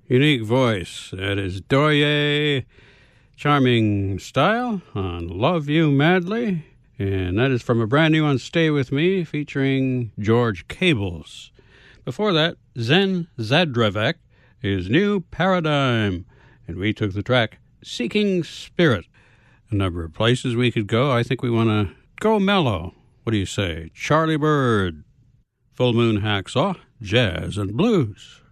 Unique voice. That is Doye. Charming style on Love You Madly. And that is from a brand new one, Stay With Me, featuring George Cables. Before that, Zen Zadravek, his new Paradigm. And we took the track Seeking Spirit. A number of places we could go. I think we want to go mellow. What do you say? Charlie Bird, Full Moon Hacksaw, Jazz and Blues.